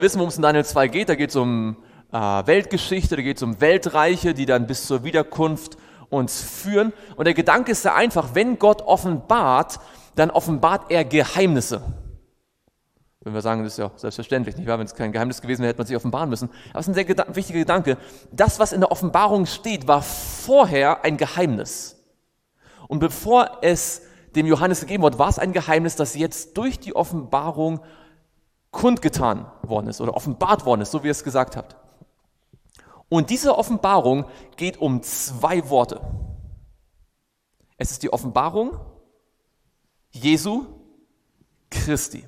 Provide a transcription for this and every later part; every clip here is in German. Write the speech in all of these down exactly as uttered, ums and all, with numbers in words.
wissen, worum es in Daniel zwei geht. Da geht es um äh, Weltgeschichte, da geht es um Weltreiche, die dann bis zur Wiederkunft uns führen. Und der Gedanke ist sehr einfach, wenn Gott offenbart, dann offenbart er Geheimnisse. Wenn wir sagen, das ist ja selbstverständlich, nicht wahr? Wenn es kein Geheimnis gewesen wäre, hätte man sich offenbaren müssen. Aber es ist ein sehr geda- wichtiger Gedanke. Das, was in der Offenbarung steht, war vorher ein Geheimnis. Und bevor es dem Johannes gegeben wurde, war es ein Geheimnis, das jetzt durch die Offenbarung kundgetan worden ist oder offenbart worden ist, so wie ihr es gesagt habt. Und diese Offenbarung geht um zwei Worte. Es ist die Offenbarung Jesu Christi.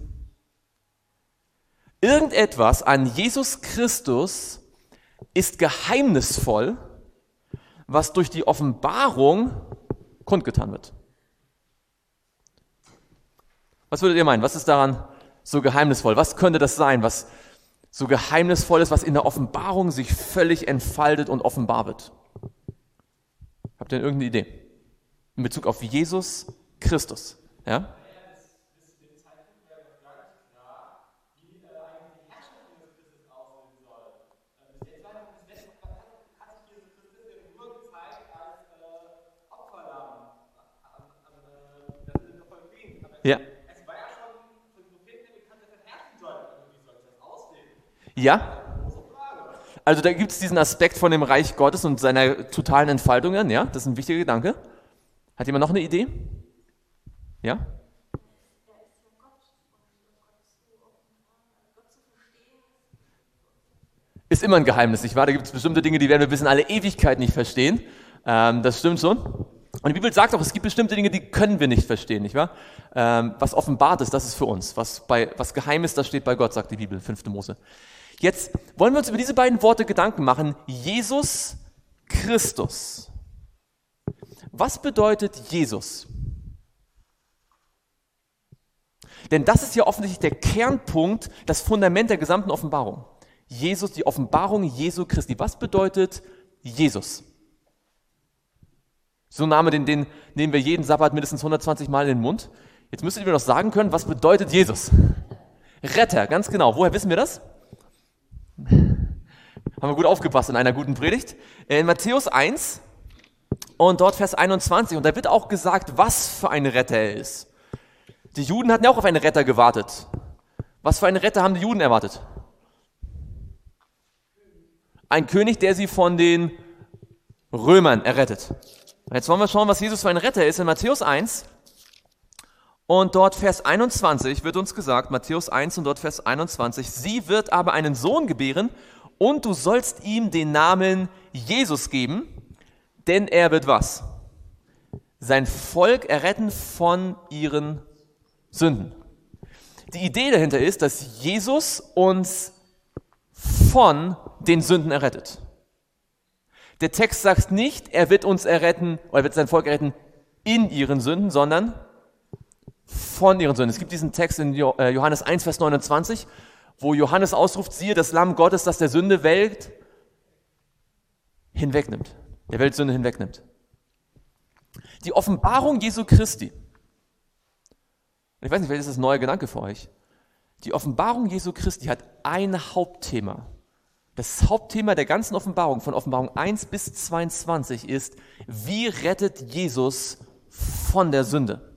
Irgendetwas an Jesus Christus ist geheimnisvoll, was durch die Offenbarung kundgetan wird. Was würdet ihr meinen? Was ist daran so geheimnisvoll? Was könnte das sein, was so geheimnisvoll ist, was in der Offenbarung sich völlig entfaltet und offenbar wird? Habt ihr irgendeine Idee? In Bezug auf Jesus Christus. Ja? Ja. Ja. Also da gibt es diesen Aspekt von dem Reich Gottes und seiner totalen Entfaltung. Ja, das ist ein wichtiger Gedanke. Hat jemand noch eine Idee? Ja? Ist immer ein Geheimnis, nicht wahr? Da gibt es bestimmte Dinge, die werden wir bis in alle Ewigkeit nicht verstehen. Ähm, das stimmt schon. Und die Bibel sagt auch, es gibt bestimmte Dinge, die können wir nicht verstehen, nicht wahr? Ähm, was offenbart ist, das ist für uns. Was, bei, was geheim ist, das steht bei Gott, sagt die Bibel, fünfte Mose. Jetzt wollen wir uns über diese beiden Worte Gedanken machen. Jesus Christus. Was bedeutet Jesus? Denn das ist ja offensichtlich der Kernpunkt, das Fundament der gesamten Offenbarung. Jesus, die Offenbarung Jesu Christi. Was bedeutet Jesus? So ein Name, den, den nehmen wir jeden Sabbat mindestens hundertzwanzig Mal in den Mund. Jetzt müsstet ihr mir noch sagen können, was bedeutet Jesus? Retter, ganz genau. Woher wissen wir das? Haben wir gut aufgepasst in einer guten Predigt. In Matthäus eins und dort Vers einundzwanzig. Und da wird auch gesagt, was für ein Retter er ist. Die Juden hatten ja auch auf einen Retter gewartet. Was für einen Retter haben die Juden erwartet? Ein König, der sie von den Römern errettet. Jetzt wollen wir schauen, was Jesus für ein Retter ist. In Matthäus eins und dort Vers einundzwanzig wird uns gesagt, Matthäus eins und dort Vers einundzwanzig, sie wird aber einen Sohn gebären und du sollst ihm den Namen Jesus geben, denn er wird was? Sein Volk erretten von ihren Sünden. Die Idee dahinter ist, dass Jesus uns von den Sünden errettet. Der Text sagt nicht, er wird uns erretten, oder er wird sein Volk erretten in ihren Sünden, sondern von ihren Sünden. Es gibt diesen Text in Johannes eins, Vers neunundzwanzig, wo Johannes ausruft, siehe, das Lamm Gottes, das der Sünde Welt hinwegnimmt, der Weltsünde hinwegnimmt. Die Offenbarung Jesu Christi. Ich weiß nicht, vielleicht ist das ein neuer Gedanke für euch. Die Offenbarung Jesu Christi hat ein Hauptthema. Das Hauptthema der ganzen Offenbarung, von Offenbarung eins bis zweiundzwanzig ist, wie rettet Jesus von der Sünde?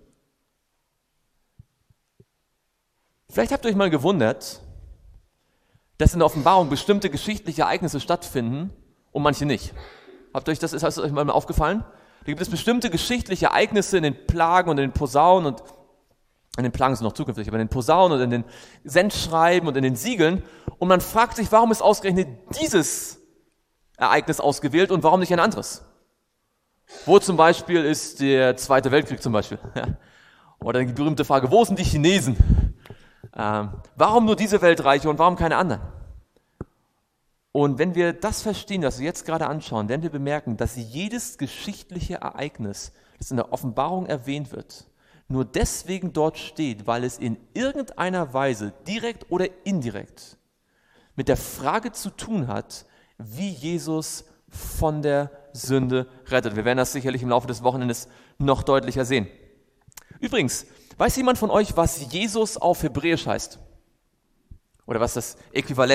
Vielleicht habt ihr euch mal gewundert, dass in der Offenbarung bestimmte geschichtliche Ereignisse stattfinden und manche nicht. Habt ihr euch das, ist das euch mal aufgefallen? Da gibt es bestimmte geschichtliche Ereignisse in den Plagen und in den Posaunen und in den Plagen sind noch zukünftig, aber in den Posaunen und in den Sendschreiben und in den Siegeln. Und man fragt sich, warum ist ausgerechnet dieses Ereignis ausgewählt und warum nicht ein anderes? Wo zum Beispiel ist der Zweite Weltkrieg zum Beispiel? Oder die berühmte Frage, wo sind die Chinesen? Ähm, warum nur diese Weltreiche und warum keine anderen? Und wenn wir das verstehen, was wir jetzt gerade anschauen, werden wir bemerken, dass jedes geschichtliche Ereignis, das in der Offenbarung erwähnt wird, nur deswegen dort steht, weil es in irgendeiner Weise, direkt oder indirekt, mit der Frage zu tun hat, wie Jesus von der Sünde rettet. Wir werden das sicherlich im Laufe des Wochenendes noch deutlicher sehen. Übrigens, weiß jemand von euch, was Jesus auf Hebräisch heißt? Oder was das Äquivalent